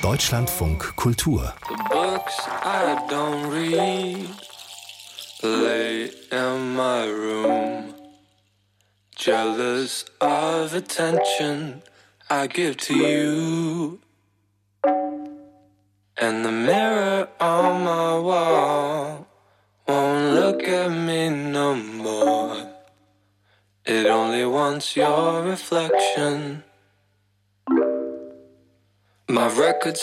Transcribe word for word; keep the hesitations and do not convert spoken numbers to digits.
Deutschlandfunk Kultur. The books I don't read lay in my room, jealous of attention I give to you. And the mirror on my wall won't look at me no more. It only wants your reflection. My record's